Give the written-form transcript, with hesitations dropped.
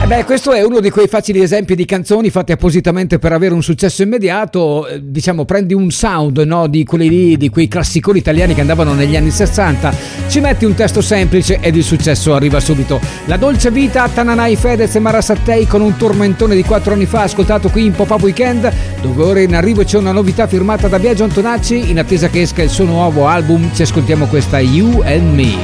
Beh, questo è uno di quei facili esempi di canzoni fatte appositamente per avere un successo immediato. Diciamo, prendi un sound, no, di quelli lì, di quei classiconi italiani che andavano negli anni 60, ci metti un testo semplice ed il successo arriva subito. La dolce vita, Tananai Fedez e Mara Sattei con un tormentone di 4 anni fa, ascoltato qui in Pop-Up Weekend, dove ora in arrivo c'è una novità firmata da Biagio Antonacci. In attesa che esca il suo nuovo album, ci ascoltiamo questa You and Me.